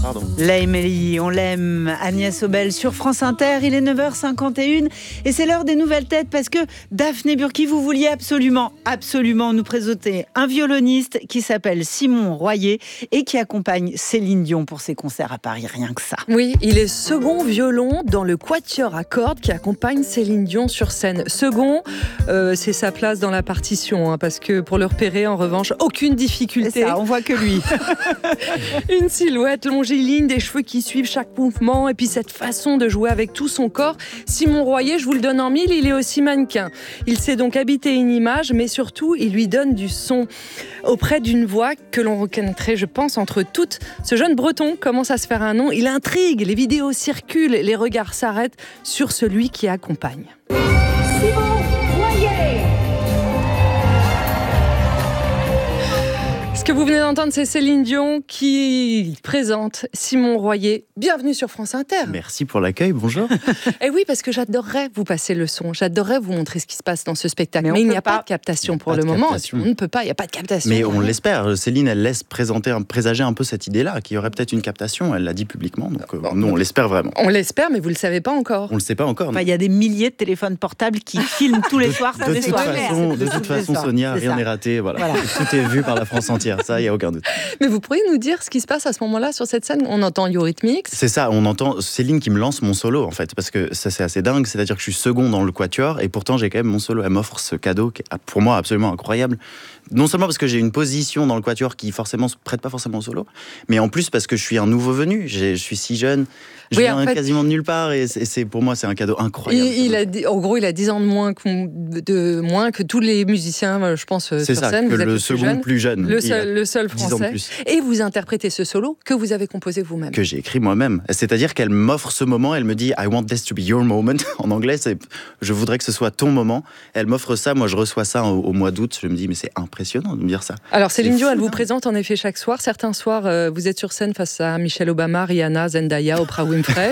Pardon. La Émilie, on l'aime. Agnès Obel sur France Inter, il est 9h51 et c'est l'heure des nouvelles têtes parce que Daphné Burki, vous vouliez absolument nous présenter un violoniste qui s'appelle Simon Royer et qui accompagne Céline Dion pour ses concerts à Paris, rien que ça. Oui, il est second violon dans le quatuor à cordes qui accompagne Céline Dion sur scène. Second, c'est sa place dans la partition, parce que pour le repérer, en revanche, aucune difficulté. C'est ça, on voit que lui. Une silhouette longiligne, des cheveux qui suivent chaque mouvement et puis cette façon de jouer avec tout son corps. Simon Royer, je vous le donne en mille, il est aussi mannequin. Il sait donc habiter une image, mais surtout, il lui donne du son auprès d'une voix que l'on reconnaîtrait, je pense, entre toutes. Ce jeune breton commence à se faire un nom, il intrigue, les vidéos circulent, les regards s'arrêtent sur celui qui accompagne. Simon Royer. Ce que vous venez d'entendre, c'est Céline Dion qui présente Simon Royer. Bienvenue sur France Inter. Merci pour l'accueil, bonjour. Et oui, parce que j'adorerais vous passer le son, j'adorerais vous montrer ce qui se passe dans ce spectacle. Mais il n'y a pas de captation pour le moment. On ne peut pas, il n'y a pas de captation. Mais on l'espère. Céline, elle laisse présager un peu cette idée-là, qu'il y aurait peut-être une captation, elle l'a dit publiquement, donc nous on l'espère vraiment. On l'espère, mais vous ne le savez pas encore. On ne le sait pas encore. Il y a des milliers de téléphones portables qui filment tous les soirs. De toute façon, Sonia, rien n'est raté. Voilà. Tout est vu par la France entière, ça, il n'y a aucun doute. Mais vous pourriez nous dire ce qui se passe à ce moment-là sur cette scène? On entend Eurythmics. C'est ça, on entend Céline qui me lance mon solo, en fait, parce que ça, c'est assez dingue, c'est-à-dire que je suis second dans le quatuor, et pourtant, j'ai quand même mon solo. Elle m'offre ce cadeau qui est, pour moi, absolument incroyable. Non seulement parce que j'ai une position dans le quatuor qui forcément se prête pas forcément au solo, mais en plus parce que je suis un nouveau venu. Je suis si jeune, je viens quasiment de nulle part, et pour moi c'est un cadeau incroyable. En gros, il a 10 ans de moins que tous les musiciens, je pense, sur scène. C'est ça, que vous êtes le second plus jeune. Le seul français. Et vous interprétez ce solo que vous avez composé vous-même. Que j'ai écrit moi-même. C'est-à-dire qu'elle m'offre ce moment, elle me dit I want this to be your moment. En anglais, je voudrais que ce soit ton moment. Elle m'offre ça, moi je reçois ça au mois d'août. Je me dis mais c'est impressionnant de me dire ça. Alors Céline Dion, elle vous présente en effet chaque soir. Certains soirs, vous êtes sur scène face à Michelle Obama, Rihanna, Zendaya, Oprah Winfrey.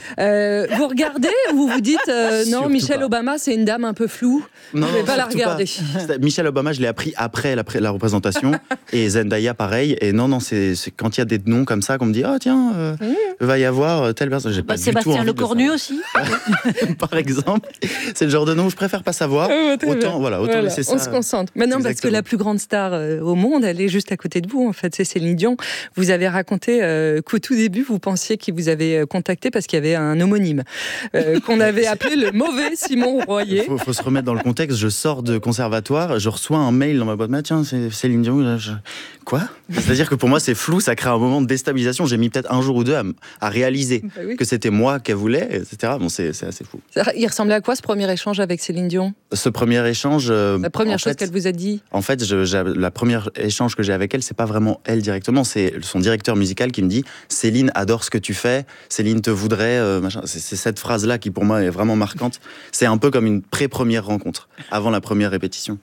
Vous regardez ou vous vous dites non, Michelle Obama c'est une dame un peu floue, je ne vais pas la regarder. Michelle Obama, je l'ai appris après la représentation, et Zendaya pareil. Et non, c'est quand il y a des noms comme ça qu'on me dit oh tiens, va y avoir telle personne. J'ai pas du tout Sébastien envie Lecornu aussi. Par exemple, c'est le genre de nom où je préfère pas savoir. Autant laisser ça. On se concentre. Maintenant, parce que la plus grande star au monde, elle est juste à côté de vous. En fait, c'est Céline Dion. Vous avez raconté qu'au tout début, vous pensiez qu'il vous avait contacté parce qu'il y avait un homonyme qu'on avait appelé le mauvais Simon Royer. Faut se remettre dans le contexte. Je sors de conservatoire, je reçois un mail dans ma boîte mail. Tiens, c'est Céline Dion. Quoi ? C'est-à-dire que pour moi, c'est flou. Ça crée un moment de déstabilisation. J'ai mis peut-être un jour ou deux à réaliser que c'était moi qu'elle voulait, etc. Bon, c'est assez fou. Il ressemblait à quoi ce premier échange avec Céline Dion ? Ce premier échange. La première chose qu'elle vous a dit ? En fait, la première échange que j'ai avec elle, c'est pas vraiment elle directement, c'est son directeur musical qui me dit Céline adore ce que tu fais, Céline te voudrait, machin. C'est cette phrase-là qui pour moi est vraiment marquante. C'est un peu comme une pré-première rencontre, avant la première répétition.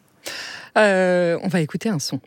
On va écouter un son.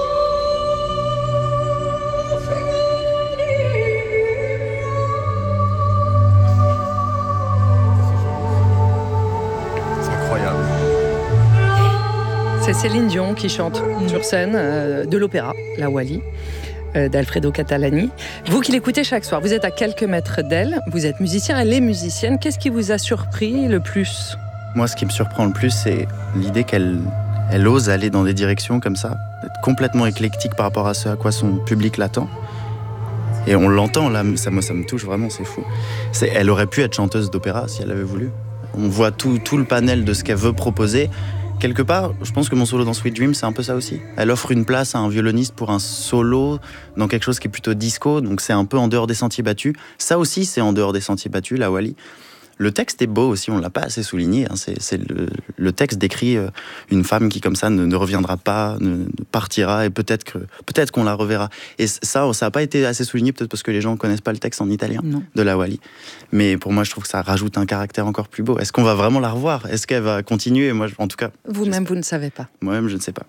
C'est Céline Dion qui chante sur scène de l'opéra, La Wally, d'Alfredo Catalani. Vous qui l'écoutez chaque soir, vous êtes à quelques mètres d'elle, vous êtes musicien, elle est musicienne. Qu'est-ce qui vous a surpris le plus ? Moi, ce qui me surprend le plus, c'est l'idée qu'elle ose aller dans des directions comme ça, être complètement éclectique par rapport à ce à quoi son public l'attend. Et on l'entend, là, ça me touche vraiment, c'est fou. Elle aurait pu être chanteuse d'opéra si elle avait voulu. On voit tout le panel de ce qu'elle veut proposer. Quelque part, je pense que mon solo dans Sweet Dream, c'est un peu ça aussi. Elle offre une place à un violoniste pour un solo dans quelque chose qui est plutôt disco, donc c'est un peu en dehors des sentiers battus. Ça aussi, c'est en dehors des sentiers battus, la Wally. Le texte est beau aussi, on ne l'a pas assez souligné. Le texte décrit une femme qui, comme ça, ne reviendra pas, ne partira, et peut-être qu'on la reverra. Et ça n'a pas été assez souligné, peut-être parce que les gens ne connaissent pas le texte en italien de la Wally. Mais pour moi, je trouve que ça rajoute un caractère encore plus beau. Est-ce qu'on va vraiment la revoir ? Est-ce qu'elle va continuer ? Moi, en tout cas... Vous-même, vous ne savez pas. Moi-même, je ne sais pas.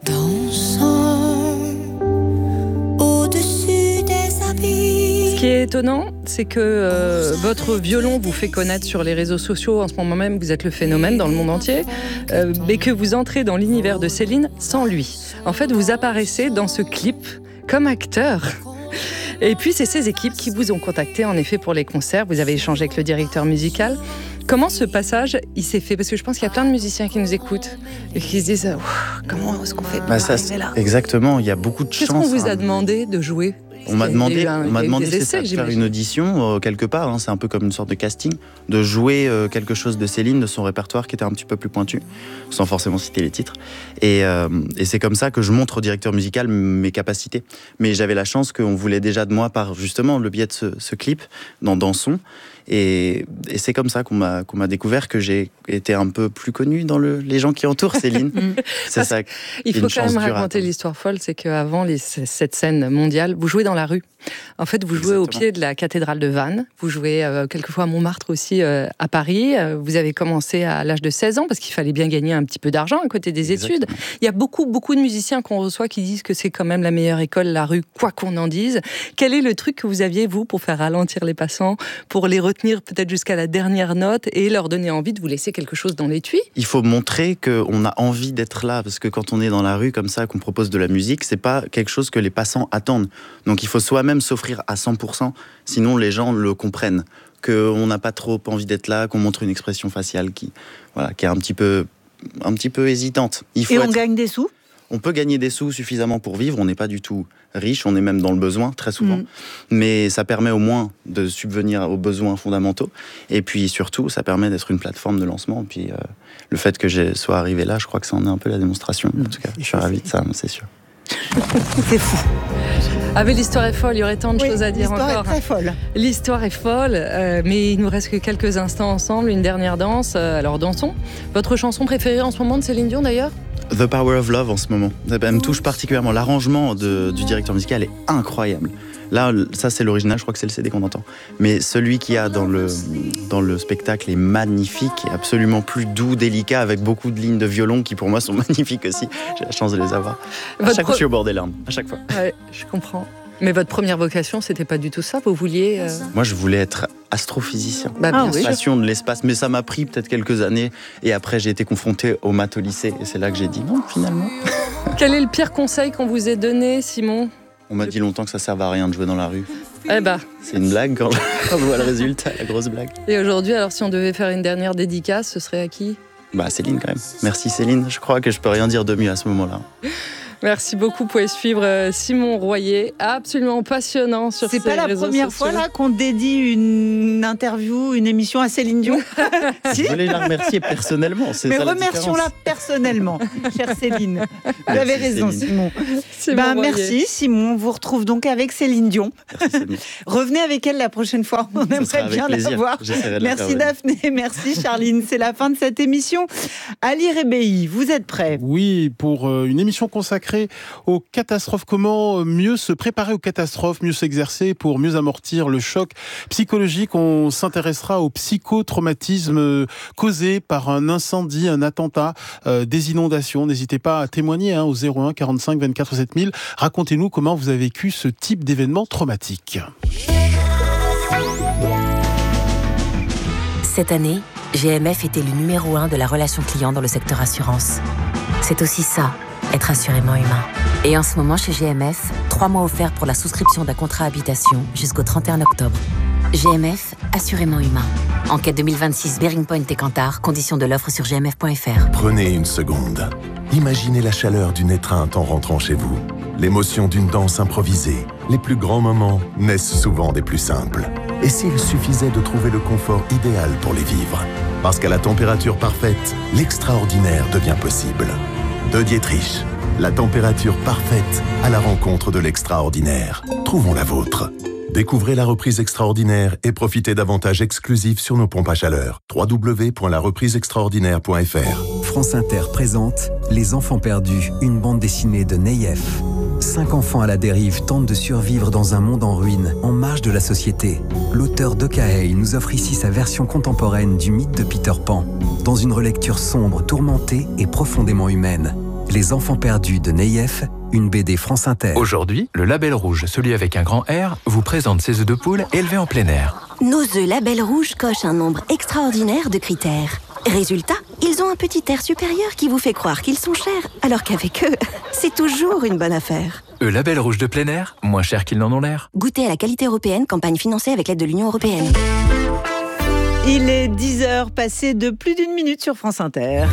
Ce qui est étonnant, c'est que votre violon vous fait connaître sur les réseaux sociaux. En ce moment même, vous êtes le phénomène dans le monde entier. Mais que vous entrez dans l'univers de Céline sans lui. En fait, vous apparaissez dans ce clip comme acteur. Et puis, c'est ces équipes qui vous ont contacté, en effet, pour les concerts. Vous avez échangé avec le directeur musical. Comment ce passage, il s'est fait ? Parce que je pense qu'il y a plein de musiciens qui nous écoutent et qui se disent comment est-ce qu'on fait pour arriver là ? Exactement, il y a beaucoup de chance. Qu'est-ce qu'on vous a demandé de jouer ? On m'a demandé de faire une audition quelque part, hein, c'est un peu comme une sorte de casting, de jouer quelque chose de Céline, de son répertoire qui était un petit peu plus pointu, sans forcément citer les titres. Et c'est comme ça que je montre au directeur musical mes capacités. Mais j'avais la chance qu'on voulait déjà de moi par justement le biais de ce clip dans Danson. Et c'est comme ça qu'on m'a découvert, que j'ai été un peu plus connu dans les gens qui entourent Céline. C'est ça. Il faut quand même raconter l'histoire folle, c'est qu'avant cette scène mondiale, vous jouez dans la rue. En fait, vous jouez au pied de la cathédrale de Vannes. Vous jouez quelquefois à Montmartre aussi, à Paris. Vous avez commencé à l'âge de 16 ans parce qu'il fallait bien gagner un petit peu d'argent à côté des études. Il y a beaucoup de musiciens qu'on reçoit qui disent que c'est quand même la meilleure école, la rue, quoi qu'on en dise. Quel est le truc que vous aviez, vous, pour faire ralentir les passants, pour les retenir peut-être jusqu'à la dernière note et leur donner envie de vous laisser quelque chose dans l'étui ? Il faut montrer qu'on a envie d'être là, parce que quand on est dans la rue comme ça, qu'on propose de la musique, c'est pas quelque chose que les passants attendent. Donc il faut soi-même s'offrir à 100%, sinon les gens le comprennent, qu'on n'a pas trop envie d'être là, qu'on montre une expression faciale qui est un petit peu hésitante. On gagne des sous ? On peut gagner des sous suffisamment pour vivre, on n'est pas du tout riche, on est même dans le besoin très souvent, mais ça permet au moins de subvenir aux besoins fondamentaux, et puis surtout ça permet d'être une plateforme de lancement, et puis le fait que je sois arrivé là, je crois que ça en est un peu la démonstration, en tout cas je suis ravi de ça, c'est sûr. C'est fou. Ah mais l'histoire est folle, il y aurait tant de choses à dire encore. L'histoire est très folle. L'histoire est folle, mais il nous reste que quelques instants ensemble, une dernière danse, alors dansons. Votre chanson préférée en ce moment de Céline Dion d'ailleurs ? The Power of Love en ce moment. Elle me touche particulièrement. L'arrangement du directeur musical est incroyable. Là, ça c'est l'original, je crois que c'est le CD qu'on entend. Mais celui qu'il y a dans le spectacle est magnifique, et absolument plus doux, délicat, avec beaucoup de lignes de violon qui pour moi sont magnifiques aussi. J'ai la chance de les avoir. À chaque fois, je suis au bord des larmes. À chaque fois. Ouais, je comprends. Mais votre première vocation, c'était pas du tout ça. Vous vouliez. Moi, je voulais être astrophysicien. Passion de l'espace. Mais ça m'a pris peut-être quelques années. Et après, j'ai été confronté aux maths au lycée. Et c'est là que j'ai dit non, finalement. Quel est le pire conseil qu'on vous ait donné, Simon ? On m'a dit longtemps que ça servait à rien de jouer dans la rue. C'est une blague quand je vois le résultat, la grosse blague. Et aujourd'hui, alors si on devait faire une dernière dédicace, ce serait à qui ? Céline quand même. Merci Céline. Je crois que je peux rien dire de mieux à ce moment-là. Merci beaucoup. Vous pouvez suivre Simon Royer, absolument passionnant sur ses réseaux sociaux. C'est pas la première fois là qu'on dédie une interview, une émission à Céline Dion. Si. Je voulais la remercier personnellement. Mais remercions-la personnellement, chère Céline. Vous avez raison, Simon. Merci Simon. On vous retrouve donc avec Céline Dion. Merci, Céline. Revenez avec elle la prochaine fois. On aimerait bien la voir. Merci Daphné, merci Charline. C'est la fin de cette émission. Ali Rebéi, vous êtes prêts ? Oui, pour une émission consacrée aux catastrophes. Comment mieux se préparer aux catastrophes, mieux s'exercer pour mieux amortir le choc psychologique. On s'intéressera au psychotraumatisme causé par un incendie, un attentat, des inondations. N'hésitez pas à témoigner au 01 45 24 7000. Racontez-nous comment vous avez vécu ce type d'événement traumatique. Cette année, GMF était le numéro 1 de la relation client dans le secteur assurance. C'est aussi ça, être assurément humain. Et en ce moment, chez GMF, 3 mois offerts pour la souscription d'un contrat habitation jusqu'au 31 octobre. GMF, assurément humain. Enquête 2026, Bearing Point et Kantar, conditions de l'offre sur gmf.fr. Prenez une seconde. Imaginez la chaleur d'une étreinte en rentrant chez vous. L'émotion d'une danse improvisée. Les plus grands moments naissent souvent des plus simples. Et s'il suffisait de trouver le confort idéal pour les vivre ? Parce qu'à la température parfaite, l'extraordinaire devient possible. De Dietrich, la température parfaite à la rencontre de l'extraordinaire. Trouvons la vôtre. Découvrez la reprise extraordinaire et profitez d'avantages exclusifs sur nos pompes à chaleur. www.larepriseextraordinaire.fr. France Inter présente Les Enfants Perdus, une bande dessinée de Neyef. 5 enfants à la dérive tentent de survivre dans un monde en ruine, en marge de la société. L'auteur de Kaei nous offre ici sa version contemporaine du mythe de Peter Pan, dans une relecture sombre, tourmentée et profondément humaine. Les Enfants Perdus de Neyef, une BD France Inter. Aujourd'hui, le Label Rouge, celui avec un grand R, vous présente ses œufs de poule élevés en plein air. Nos œufs Label Rouge cochent un nombre extraordinaire de critères. Résultat, Ils ont un petit air supérieur qui vous fait croire qu'ils sont chers, alors qu'avec eux, c'est toujours une bonne affaire. Label rouge de plein air, moins cher qu'ils n'en ont l'air. Goûtez à la qualité européenne, campagne financée avec l'aide de l'Union européenne. Il est 10h passé de plus d'une minute sur France Inter.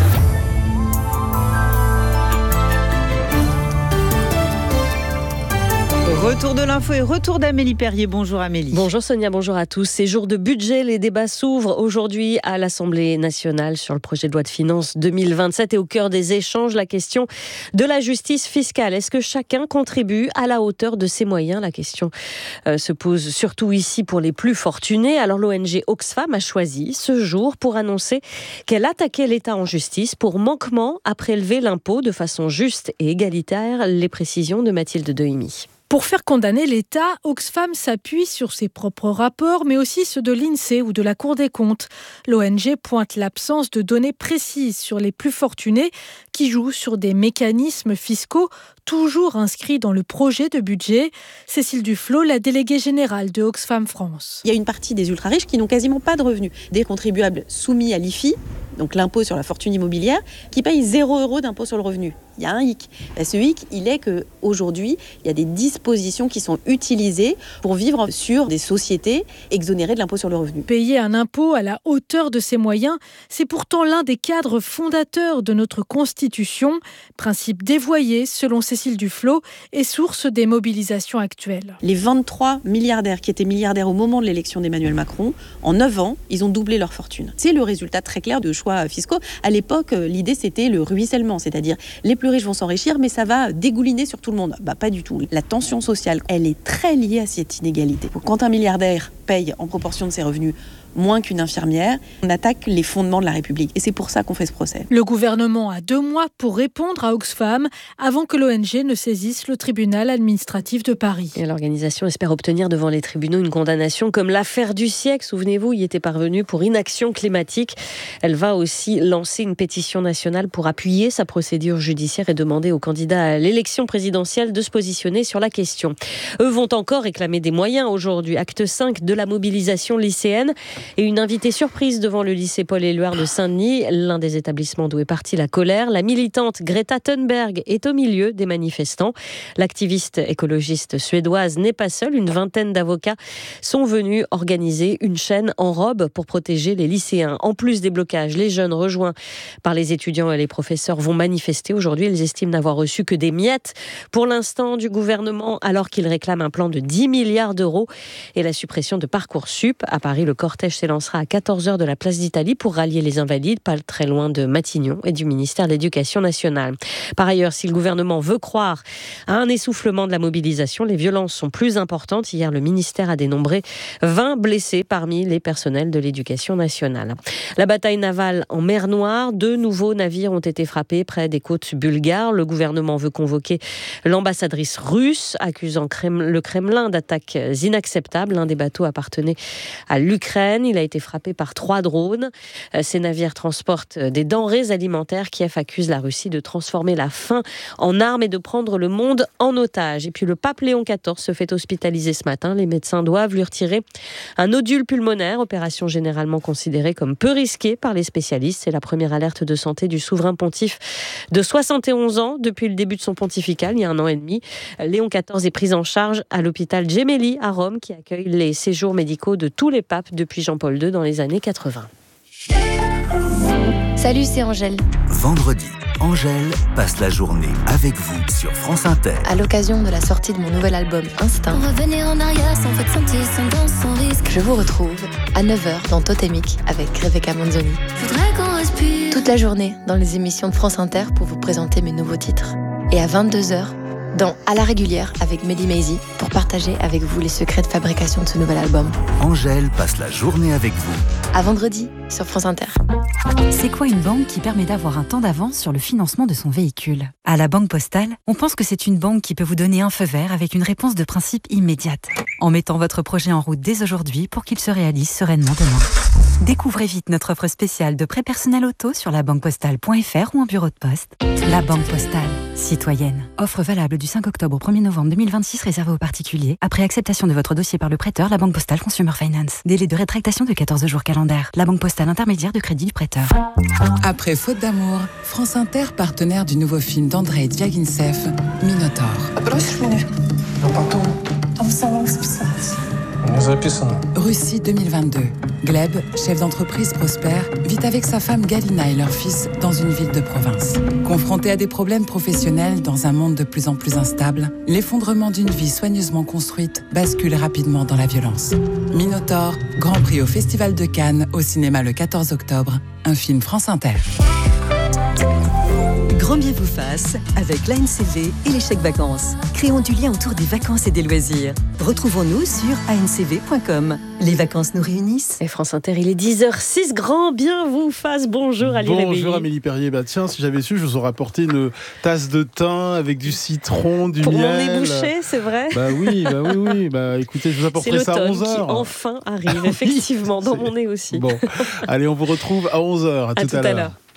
Retour de l'info et retour d'Amélie Perrier. Bonjour Amélie. Bonjour Sonia, bonjour à tous. Ces jours de budget, les débats s'ouvrent aujourd'hui à l'Assemblée nationale sur le projet de loi de finances 2027 et au cœur des échanges, la question de la justice fiscale. Est-ce que chacun contribue à la hauteur de ses moyens ? La question se pose surtout ici pour les plus fortunés. Alors l'ONG Oxfam a choisi ce jour pour annoncer qu'elle attaquait l'État en justice pour manquement à prélever l'impôt de façon juste et égalitaire. Les précisions de Mathilde Dehimi. Pour faire condamner l'État, Oxfam s'appuie sur ses propres rapports, mais aussi ceux de l'INSEE ou de la Cour des comptes. L'ONG pointe l'absence de données précises sur les plus fortunés qui jouent sur des mécanismes fiscaux toujours inscrits dans le projet de budget. Cécile Duflot, la déléguée générale de Oxfam France. Il y a une partie des ultra-riches qui n'ont quasiment pas de revenus. Des contribuables soumis à l'IFI, donc l'impôt sur la fortune immobilière, qui payent 0 € d'impôt sur le revenu. Il y a un hic. Ce hic, il est qu'aujourd'hui, il y a des dispositions qui sont utilisées pour vivre sur des sociétés exonérées de l'impôt sur le revenu. Payer un impôt à la hauteur de ses moyens, c'est pourtant l'un des cadres fondateurs de notre Constitution. Principe dévoyé, selon Cécile Duflot, et source des mobilisations actuelles. Les 23 milliardaires qui étaient milliardaires au moment de l'élection d'Emmanuel Macron, en 9 ans, ils ont doublé leur fortune. C'est le résultat très clair de choix fiscaux. À l'époque, l'idée, c'était le ruissellement, c'est-à-dire les plus riches vont s'enrichir, mais ça va dégouliner sur tout le monde. Pas du tout. La tension sociale, elle est très liée à cette inégalité. Quand un milliardaire paye en proportion de ses revenus moins qu'une infirmière, on attaque les fondements de la République. Et c'est pour ça qu'on fait ce procès. Le gouvernement a 2 mois pour répondre à Oxfam avant que l'ONG ne saisisse le tribunal administratif de Paris. Et l'organisation espère obtenir devant les tribunaux une condamnation comme l'affaire du siècle. Souvenez-vous, y était parvenue pour inaction climatique. Elle va aussi lancer une pétition nationale pour appuyer sa procédure judiciaire et demander aux candidats à l'élection présidentielle de se positionner sur la question. Eux vont encore réclamer des moyens aujourd'hui. Acte 5 de la mobilisation lycéenne. Et une invitée surprise devant le lycée Paul-Éluard de Saint-Denis, l'un des établissements d'où est partie la colère. La militante Greta Thunberg est au milieu des manifestants. L'activiste écologiste suédoise n'est pas seule. Une vingtaine d'avocats sont venus organiser une chaîne en robe pour protéger les lycéens. En plus des blocages, les jeunes rejoints par les étudiants et les professeurs vont manifester. Aujourd'hui, ils estiment n'avoir reçu que des miettes pour l'instant du gouvernement, alors qu'ils réclament un plan de 10 milliards d'euros et la suppression de Parcoursup. À Paris, le cortège s'élancera à 14h de la place d'Italie pour rallier les Invalides, pas très loin de Matignon et du ministère de l'Éducation nationale. Par ailleurs, si le gouvernement veut croire à un essoufflement de la mobilisation, les violences sont plus importantes. Hier, le ministère a dénombré 20 blessés parmi les personnels de l'Éducation nationale. La bataille navale en mer Noire, 2 nouveaux navires ont été frappés près des côtes bulgares. Le gouvernement veut convoquer l'ambassadrice russe, accusant le Kremlin d'attaques inacceptables. L'un des bateaux appartenait à l'Ukraine. Il a été frappé par 3 drones. Ces navires transportent des denrées alimentaires. Kiev accuse la Russie de transformer la faim en arme et de prendre le monde en otage. Et puis le pape Léon XIV se fait hospitaliser ce matin. Les médecins doivent lui retirer un nodule pulmonaire, opération généralement considérée comme peu risquée par les spécialistes. C'est la première alerte de santé du souverain pontife de 71 ans depuis le début de son pontifical, il y a 1 an et demi. Léon XIV est pris en charge à l'hôpital Gemelli à Rome, qui accueille les séjours médicaux de tous les papes depuis Jean-Paul II dans les années 80. Salut, c'est Angèle. Vendredi, Angèle passe la journée avec vous sur France Inter. À l'occasion de la sortie de mon nouvel album Instinct, on revenir en arrière sans faute sentir, sans danse, sans risque. Je vous retrouve à 9h dans Totémique avec Rebecca Manzoni. Faudrait qu'on respire. Toute la journée dans les émissions de France Inter pour vous présenter mes nouveaux titres. Et à 22h, dans À la régulière avec Mehdi Maizi pour partager avec vous les secrets de fabrication de ce nouvel album. Angèle passe la journée avec vous. À vendredi sur France Inter. C'est quoi une banque qui permet d'avoir un temps d'avance sur le financement de son véhicule ? À la Banque Postale, on pense que c'est une banque qui peut vous donner un feu vert avec une réponse de principe immédiate, en mettant votre projet en route dès aujourd'hui pour qu'il se réalise sereinement demain. Découvrez vite notre offre spéciale de prêt personnel auto sur labanquepostale.fr ou en bureau de poste. La Banque Postale, citoyenne. Offre valable du 5 octobre au 1er novembre 2026 réservée aux particuliers. Après acceptation de votre dossier par le prêteur, la Banque Postale Consumer Finance. Délai de rétractation de 14 jours calendaires. La Banque Postale intermédiaire de crédit du prêteur. Après Faute d'amour, France Inter, partenaire du nouveau film d'Andrei Dviagintsev, Minotaure. Russie 2022. Gleb, chef d'entreprise prospère, vit avec sa femme Galina et leur fils dans une ville de province. Confronté à des problèmes professionnels dans un monde de plus en plus instable, l'effondrement d'une vie soigneusement construite bascule rapidement dans la violence. Minotaure, Grand Prix au Festival de Cannes, au cinéma le 14 octobre, un film France Inter. Grand bien vous fasse avec l'ANCV et les chèques vacances. Créons du lien autour des vacances et des loisirs. Retrouvons-nous sur ancv.com. Les vacances nous réunissent. Et France Inter, il est 10h06. Grand bien vous fasse. Bonjour Ali Rébelli. Bonjour Amélie Perrier. Tiens, si j'avais su, je vous aurais apporté une tasse de thym avec du citron, du miel. Pour mon nez bouché, c'est vrai. Oui. Écoutez, je vous apporterai ça à 11h. C'est l'automne qui enfin arrive, effectivement, dans mon nez aussi. Bon, allez, on vous retrouve à 11h. À tout à l'heure.